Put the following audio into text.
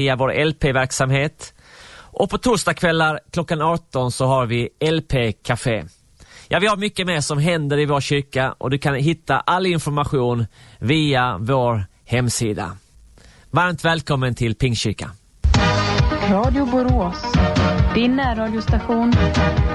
via vår LP-verksamhet. Och på torsdagskvällar klockan 18 så har vi LP-café. Ja, vi har mycket mer som händer i vår kyrka och du kan hitta all information via vår hemsida. Varmt välkommen till Pingstkyrkan. Radio Borås, din närradiostation